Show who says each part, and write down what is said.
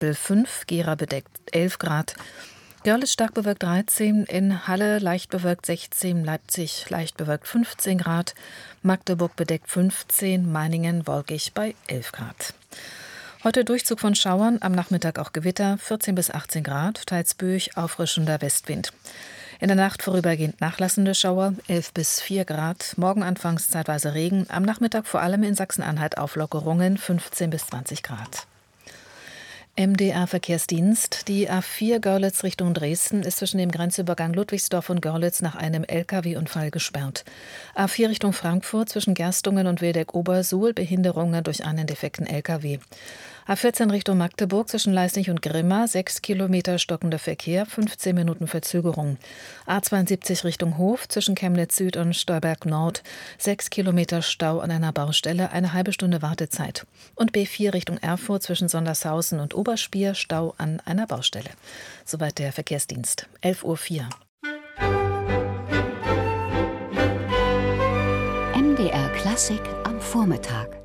Speaker 1: Meppel 5, Gera bedeckt 11 Grad. Görlitz stark bewölkt 13, in Halle leicht bewölkt 16, Leipzig leicht bewölkt 15 Grad, Magdeburg bedeckt 15, Meiningen wolkig bei 11 Grad. Heute Durchzug von Schauern, am Nachmittag auch Gewitter, 14 bis 18 Grad, teils böig, auffrischender Westwind. In der Nacht vorübergehend nachlassende Schauer, 11 bis 4 Grad, morgen anfangs zeitweise Regen, am Nachmittag vor allem in Sachsen-Anhalt Auflockerungen, 15 bis 20 Grad. MDR-Verkehrsdienst. Die A4 Görlitz Richtung Dresden ist zwischen dem Grenzübergang Ludwigsdorf und Görlitz nach einem Lkw-Unfall gesperrt. A4 Richtung Frankfurt zwischen Gerstungen und Wildeck-Obersuhl Behinderungen durch einen defekten Lkw. A14 Richtung Magdeburg zwischen Leisnig und Grimma 6 Kilometer stockender Verkehr, 15 Minuten Verzögerung. A72 Richtung Hof zwischen Chemnitz Süd und Stolberg Nord 6 Kilometer Stau an einer Baustelle, eine halbe Stunde Wartezeit. Und B4 Richtung Erfurt zwischen Sondershausen und Oberspier Stau an einer Baustelle. Soweit der Verkehrsdienst. 11:04 Uhr.
Speaker 2: MDR Klassik am Vormittag.